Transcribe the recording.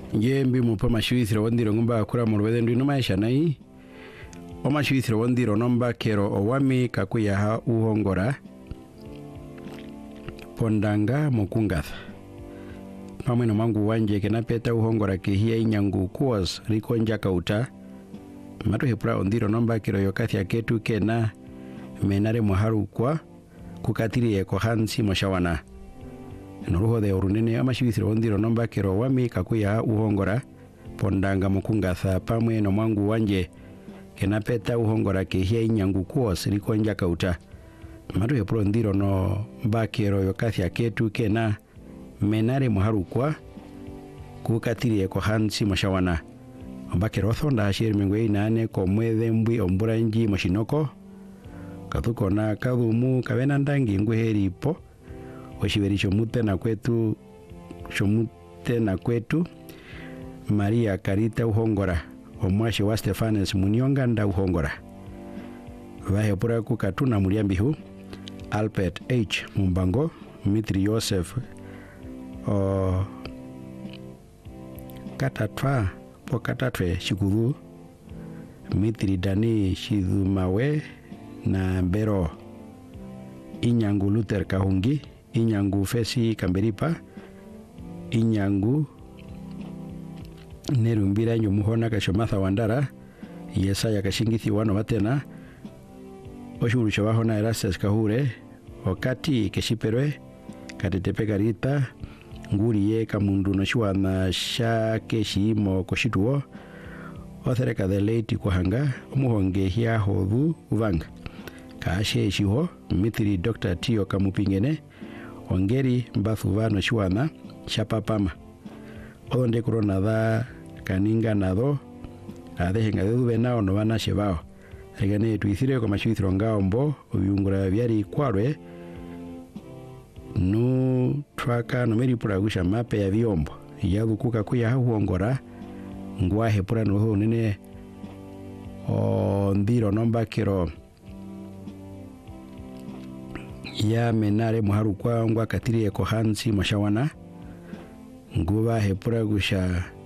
Yembi mupa mashuithiro wondiro ngumba akura mulwede ndu maisha nai omashuithiro wondiro nomba kero owami kakuyaha uhongora pondanga mukungatha pamwe no mangu wanje kenapeta uhongora kihia inyangu kuos rikonja kauta matu hepura ondiro nomba kero yokathia ketu kena menare muharu kwa kukatiri eko hansi moshawana noruho de orunene amashuithiro wondiro nomba kero wami kakuyaha uhongora pondanga mukungatha pamwe no mangu wanje kenapeta uhongora kihia inyangu kuos rikonja kauta matu hepura ondiro no mbakero yokathia ketu kena menare muharukwa kukatiri eko hansi moshawana ombakero thonda ashir mingwei nane ko mwethe mbwi omburanji moshinoko kathukona kathumu kavena ndangi nguheri po oshiveri shomute na kwetu Maria Karita uhongora omwashi wa Stefanes Munionga nda uhongora vahepura kukatuna muliambihu Albert H. Mumbango Mitri Joseph katatwe shikudhu Mitri Dani Shidhumawe na Mbero Inyangu Luther Kahungi Inyangu Fesi Kamberipa Inyangu Nerumbira Nyumuhona Kashomatha Wandara Yesaya Kashingithi wano watena Oshuru Shabahona Erastes Kahure Okati Keshiperwe Katetepe Karita Nguriye Kamundu Noshuana Shake Shimo Koshituo Othereka the late Kuhanga Umuhonge Hia Hodhu Uvanga Kaashe Shiho Mitri Dr. Tio Kamupingene Ongeri Mbathuva Noshuana Shapapama Onde Corona da Kaninga Nado Adehenga de Duvenao Novana Shevao Egane tuithire kwa mashuithiro ngaombo uyungura vyari kwarwe nu twaka no meri pura gusha mape ya vyombo yagukuka kuya huongora ngwahe pura no nene o ndiro nomba kero ya menare muharu kwa ngwa katiri eko hansi moshawana nguva hepura gusha